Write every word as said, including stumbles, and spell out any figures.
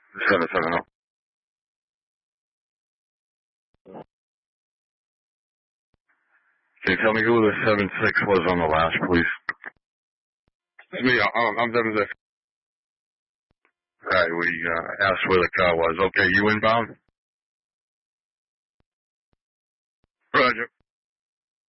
seven seven zero. Can you tell me who the seven six was on the last, please? It's me. I'm, I'm seven six. Alright, we uh, asked where the car was. Okay, you inbound? Roger.